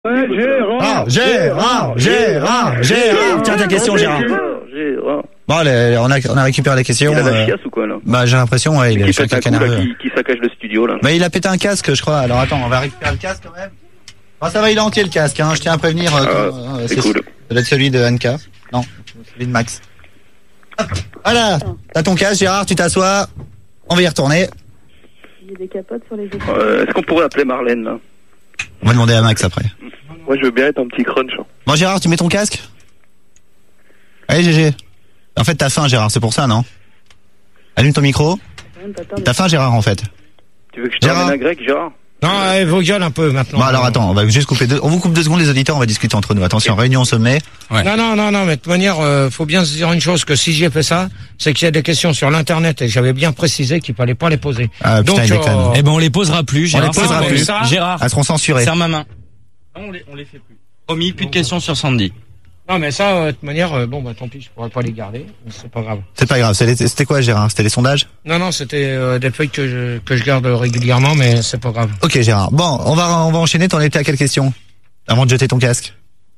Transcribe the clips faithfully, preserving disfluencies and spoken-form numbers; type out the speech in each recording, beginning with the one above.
Ouais, Gérard, Gérard, Gérard, Gérard. Tiens ta question, Gérard. Gérard. Bon, allez, on a, on a récupéré la question. Il a la euh, chiasse ou quoi, là? Bah, j'ai l'impression, ouais, il est Qui sur pète un quelqu'un coup, là, nerveux. qui, qui saccage le studio, là. Bah, il a pété un casque, je crois. Alors, attends, on va récupérer le casque, quand même. Bon, ça va, il est entier, le casque, hein. Je tiens à prévenir. Euh, Ah, euh, c'est cool. Ça doit être celui de Anka. Non, celui de Max. Hop, voilà. T'as ton casque, Gérard, tu t'assois. On va y retourner. J'ai des capotes sur les épaules. Euh, est-ce qu'on pourrait appeler Marlène, là? On va demander à Max après. Moi, je veux bien être un petit crunch. Hein. Bon, Gérard, tu mets ton casque? Allez, G G. En fait, t'as faim, Gérard, c'est pour ça, non? Allume ton micro. T'as faim, Gérard, en fait. Tu veux que je te Gérard. ramène un grec, Gérard? Non, allez, vos gueules un peu maintenant. Bon, alors attends, on va juste couper deux. On vous coupe deux secondes, les auditeurs, on va discuter entre nous. Attention, réunion au sommet. Ouais. Non, non, non, non, mais de toute manière, euh, faut bien se dire une chose, que si j'ai fait ça, c'est qu'il y a des questions sur l'internet et j'avais bien précisé qu'il fallait pas les poser. Ah, putain, Donc, il déconne. euh, Eh ben on les posera plus, Gérard. On les posera Ah, plus. ça, Gérard, Elles seront censurées. serre ma main. Non, on les, on les fait plus. Promis, plus de questions sur Sandy. non, mais ça, euh, de toute manière, euh, bon, bah tant pis, je pourrais pas les garder, mais c'est pas grave. C'est pas grave. C'était c'était quoi, Gérard? C'était les sondages? Non, non, c'était euh, des feuilles que je, que je garde régulièrement, mais c'est pas grave. Ok, Gérard. Bon, on va, on va enchaîner. T'en étais à quelle question? Avant de jeter ton casque.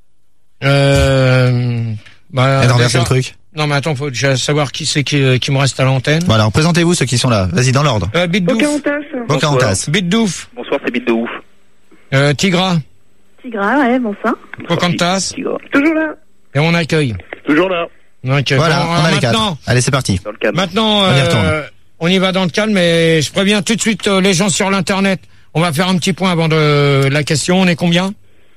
Euh, bah, Et de renverser déjà- le truc. Non, mais attends, faut déjà savoir qui c'est qui, qui me reste à l'antenne. Bon, alors, présentez-vous ceux qui sont là. Vas-y, dans l'ordre. Euh, Bit Douf, Pocahontas. Bit Douf, Bonsoir, c'est Bite de ouf. euh, Tigra, Tigra, ouais, bonsoir. Pocahontas, Tigra. Toujours là. et on accueille. Toujours là. Donc, Voilà, bon, on alors a les quatre. maintenant, Allez, c'est parti. Dans le calme. maintenant, On y retourne. euh, on y va dans le calme, et je préviens tout de suite euh, les gens sur l'internet. On va faire un petit point avant de la question. On est combien?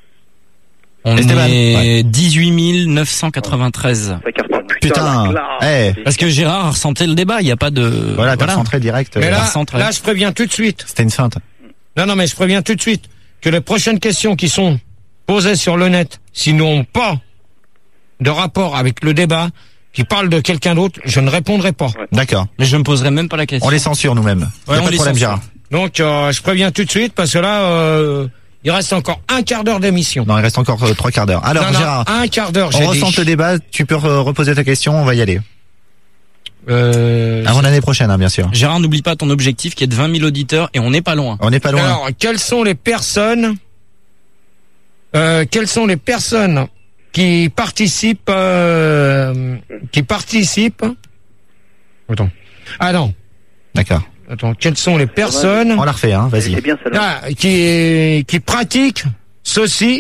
On Esteban. est dix-huit mille neuf cent quatre-vingt-treize. Ça cartonne. Putain. Eh. Parce que Gérard a ressenté le débat, il n'y a pas de... Voilà, t'as centré direct. Mais euh, là, recentré. là, je préviens tout de suite. C'était une feinte. Non, non, mais je préviens tout de suite que les prochaines questions qui sont posées sur le net, s'ils n'ont pas de rapport avec le débat, qui parlent de quelqu'un d'autre, je ne répondrai pas. D'accord. Mais je me poserai même pas la question. On les censure nous-mêmes. Ouais, y a on pas de les problème, censure. Gérard. Donc, euh, je préviens tout de suite parce que là, euh, il reste encore un quart d'heure d'émission. Non, il reste encore euh, trois quarts d'heure. Alors, Non, non, Gérard, un quart d'heure, on j'ai ressent dit. le débat. Tu peux euh, reposer ta question. On va y aller. Euh, Avant l'année prochaine, hein, bien sûr. Gérard, n'oublie pas ton objectif qui est de vingt mille auditeurs et on n'est pas loin. On n'est pas loin. Alors, quelles sont les personnes, euh, quelles sont les personnes qui participent, euh, qui participent, attends, ah non, D'accord. attends, quelles sont les personnes On la refait, hein. Vas-y. C'est bien celle-là. ah, qui, qui pratiquent ceci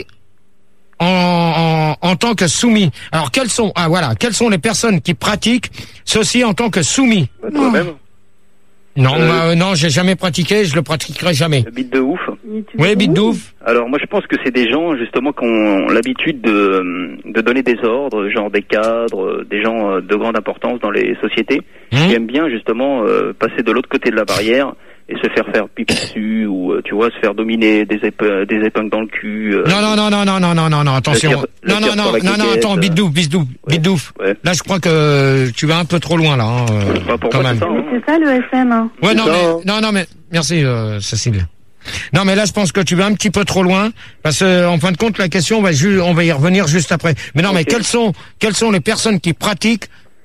en, en, en tant que soumis. Alors, quelles sont, ah voilà, quelles sont les personnes qui pratiquent ceci en tant que soumis? Bah, toi-même. Non, Euh, moi, euh, non, j'ai jamais pratiqué, je le pratiquerai jamais. Le Bite de ouf. Oui, bite douf. Alors moi je pense que c'est des gens justement qui ont l'habitude de, de donner des ordres, genre des cadres, des gens euh, de grande importance dans les sociétés, Mmh. qui aiment bien justement euh, passer de l'autre côté de la barrière et se faire faire pipi dessus ou euh, tu vois se faire dominer des, ép- des épingles dans le cul. euh, Non, non, non, non, non, non, non, non, non, attention. Le tir- le Non, tir non, sur non, la non, non, quéquette, attends, euh, bite douf, bite douf, bite douf. ouais. Là, je crois que tu vas un peu trop loin, là, hein, euh, Bah, pour quand moi, même. c'est ça, Mais hein. c'est ça le S M. Hein. Ouais, non, ça, mais, hein. non, non, mais, merci, euh, Cécile. Non, mais là, je pense que tu vas un petit peu trop loin, parce que, en fin de compte, la question, on va ju- on va y revenir juste après. Mais non, mais Ok. quelles sont, quelles sont les personnes qui pratiquent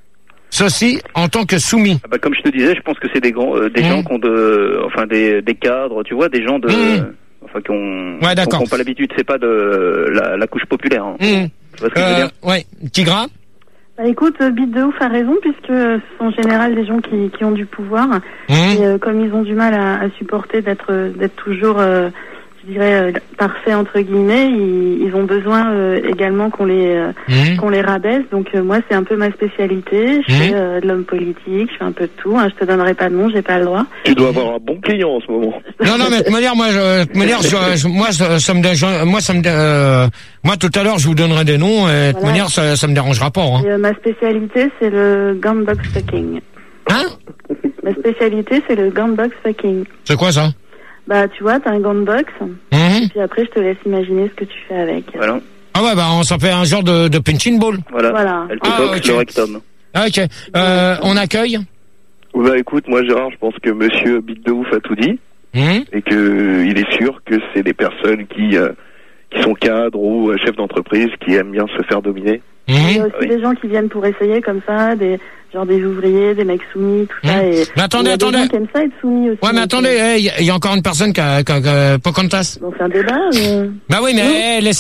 ceci en tant que soumis? Ah bah, comme je te disais, je pense que c'est des grands, euh, des Mmh. gens qui ont de, enfin des, des cadres, tu vois, des gens de, Mmh. enfin qui ont, Ouais, d'accord. qui ont pas l'habitude, c'est pas de la, la couche populaire. Hein. Mmh. Tu vois ce que je veux Euh, dire? ouais, Tigra? Bah écoute, euh, Bite de ouf a raison, puisque euh, ce sont en général des gens qui, qui ont du pouvoir. Mmh. Et euh, comme ils ont du mal à, à supporter d'être euh, d'être toujours, euh, je dirais, euh, parfaits entre guillemets, ils, ils ont besoin euh, également qu'on les euh, Mmh. qu'on les rabaisse. Donc euh, moi, c'est un peu ma spécialité. Je Mhm. fais euh, de l'homme politique, je fais un peu de tout. Hein. Je te donnerai pas de nom, j'ai pas le droit. Tu dois avoir un bon client en ce moment. Non, non, mais de toute manière, moi, je, de toute manière, je, je- moi, ça, ça me, dé- moi, ça me, dé- euh, moi, tout à l'heure, je vous donnerai des noms, et de toute Voilà. manière, ça, ça me dérangera pas, hein. Et, euh, ma spécialité, c'est le gunbox fucking. Hein? Ma spécialité, c'est le gunbox fucking. C'est quoi ça? Bah, tu vois, t'as un gunbox, Mhm. puis après, je te laisse imaginer ce que tu fais avec. Voilà, Ah ouais, bah, on s'en fait un genre de, de punching ball. voilà. Voilà. Elle te Ah, boxe ok. le rectum. Ah, ok. Euh, on accueille? Bah écoute, moi Gérard, je pense que Monsieur Bite de ouf a tout dit Mhm. et que euh, il est sûr que c'est des personnes qui euh, qui sont cadres ou euh, chefs d'entreprise qui aiment bien se faire dominer. Il y a Mmh. aussi Oui. des gens qui viennent pour essayer comme ça, des genre des ouvriers, des mecs soumis, tout ça. Mmh. Et, Mais attendez, et il y a attendez. Des gens qui aiment ça être soumis aussi. Ouais, mais donc, attendez, euh, il y, a- y a encore une personne qui a, qui a, qui a Pocahontas. On fait un débat. euh. Bah oui, mais Oui. eh, laissez